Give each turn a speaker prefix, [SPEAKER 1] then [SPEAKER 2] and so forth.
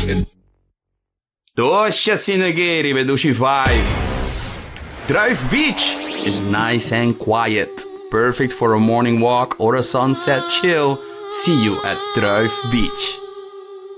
[SPEAKER 1] Tosha Sinagiri Bedushi Vibe. Druif Beach is nice and quiet. Perfect for a morning walk or a sunset chill. See you at Druif Beach.